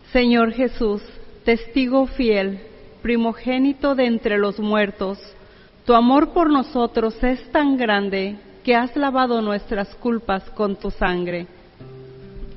Señor Jesús, testigo fiel, primogénito de entre los muertos, tu amor por nosotros es tan grande que has lavado nuestras culpas con tu sangre.